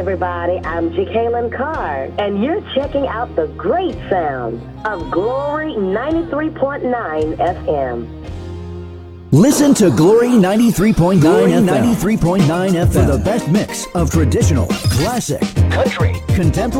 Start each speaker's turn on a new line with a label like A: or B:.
A: everybody. I'm Jacqueline Carr, and you're checking out the great sounds of Glory 93.9 FM.
B: Listen to Glory 93.9 FM. For the best mix of traditional, classic, country, contemporary,